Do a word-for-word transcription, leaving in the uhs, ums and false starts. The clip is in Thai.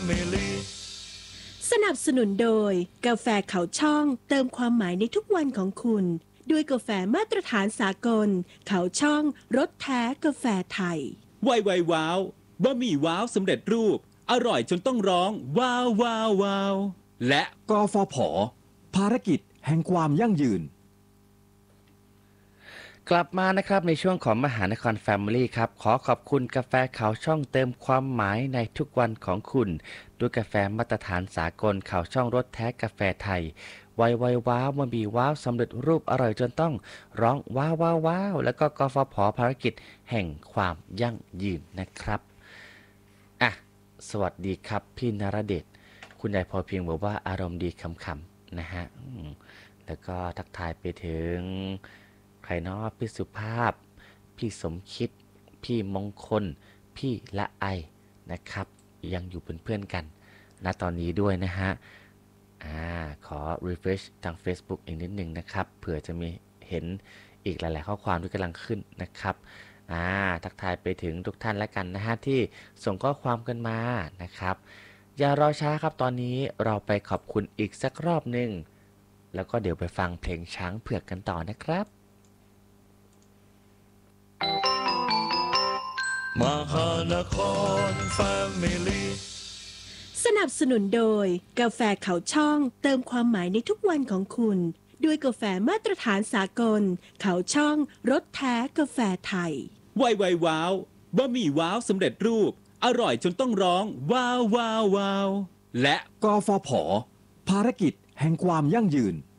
สนับสนุนโดยกาแฟเขาช่องเติมความหมายในทุกวันของคุณด้วยกาแฟมาตรฐานสากลเขาช่องรสแท้กาแฟไทยไวไวว้าวบะหมี่ว้าวสำเร็จรูปอร่อยจนต้องร้องว้าวว้าวว้าวและกฟผ.ภารกิจแห่งความยั่งยืนกลับมานะครับในช่วงของมหานคร Family ครับขอขอบคุณกาแฟขาวช่องเติมความหมายในทุกวันของคุณด้วยกาแฟมาตรฐานสากลขาวช่องรสแท้กาแฟไทยไวไวว้าวมันบีว้าวสำเร็จรูปอร่อยจนต้องร้องว้าวว้าวว้าวแล้วก็กฟผ.ภารกิจแห่งความยั่งยืนนะครับอ่ะสวัสดีครับพี่นรเดชคุณยายพอเพียงบอกว่าอารมณ์ดีขำๆนะฮะแล้วก็ทักทายไปถึงใครเนาะพี่สุภาพพี่สมคิดพี่มงคลพี่ละไอนะครับยังอยู่เป็นเพื่อนกันณตอนนี้ด้วยนะฮะอ่าขอ refresh ทาง Facebook อีกนิดหนึ่งนะครับเผื่อจะมีเห็นอีกหลายๆข้อความที่กำลังขึ้นนะครับอ่าทักทายไปถึงทุกท่านแล้วกันนะฮะที่ส่งข้อความกันมานะครับอย่ารอช้าครับตอนนี้เราไปขอบคุณอีกสักรอบหนึ่งแล้วก็เดี๋ยวไปฟังเพลงช้างเผือกกันต่อนะครับมหานคร Family สนับสนุนโดยกาแฟเขาช่องเติมความหมายในทุกวันของคุณด้วยกาแฟมาตรฐานสากลเขาช่องรสแท้กาแฟไทยไวไวว้าวบะหมี่ว้าวสำเร็จรูปอร่อยจนต้องร้องว้าวว้าวว้าวและกฟผ.ภารกิจแห่งความยั่งยืน